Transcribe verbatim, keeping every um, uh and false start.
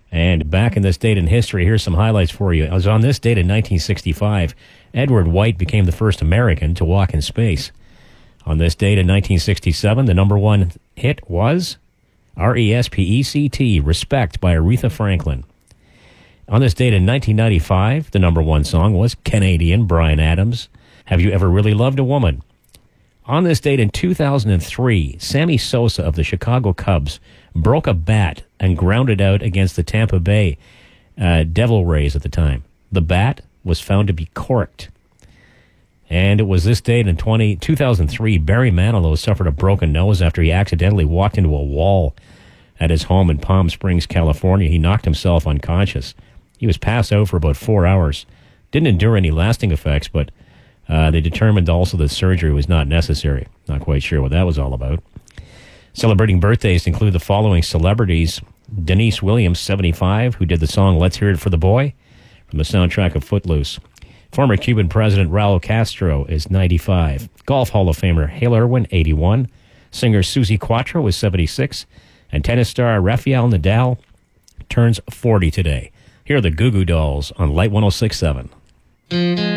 And back in this date in history, here's some highlights for you. It was on this date in nineteen sixty-five, Edward White became the first American to walk in space. On this date in nineteen sixty-seven, the number one hit was R E S P E C T, Respect by Aretha Franklin. On this date in nineteen ninety-five, the number one song was Canadian Bryan Adams, Have You Ever Really Loved a Woman? On this date in two thousand three, Sammy Sosa of the Chicago Cubs broke a bat and ground it out against the Tampa Bay uh, Devil Rays at the time. The bat was found to be corked. And it was this date in two thousand three, Barry Manilow suffered a broken nose after he accidentally walked into a wall at his home in Palm Springs, California. He knocked himself unconscious. He was passed out for about four hours. Didn't endure any lasting effects, but uh, they determined also that surgery was not necessary. Not quite sure what that was all about. Celebrating birthdays include the following celebrities. Denise Williams, seventy-five, who did the song Let's Hear It for the Boy from the soundtrack of Footloose. Former Cuban President Raul Castro is ninety-five. Golf Hall of Famer Hale Irwin, eighty-one. Singer Susie Quattro is seventy-six. And tennis star Rafael Nadal turns forty today. Here are the Goo Goo Dolls on Light one oh six point seven.